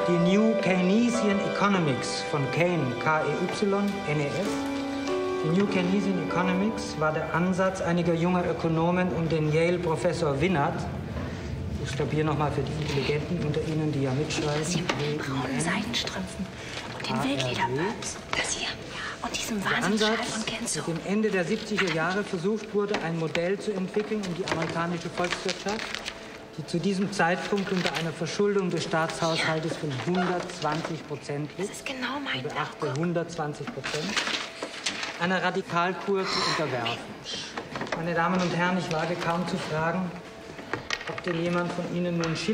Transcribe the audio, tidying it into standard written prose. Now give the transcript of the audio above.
Die New Keynesian Economics von Keynes, K-E-Y-N-E-S. Die New Keynesian Economics war der Ansatz einiger junger Ökonomen um den Yale-Professor Winnert. Ich buchstabiere nochmal für die Intelligenten unter Ihnen, die ja mitschreiben. Sie mit den braunen Seidenstrümpfen und den Wildlederpumps. Das hier. Ja. Und diesem Wahnsinnsschal von Kenzo. Mit dem Ende der 70er Jahre versucht wurde, ein Modell zu entwickeln, um die amerikanische Volkswirtschaft, die zu diesem Zeitpunkt unter einer Verschuldung des Staatshaushaltes von 120% liegt. Das ist genau mein Beachte 120%. Einer Radikalkur zu unterwerfen. Meine Damen und Herren, ich wage kaum zu fragen, ob denn jemand von Ihnen nun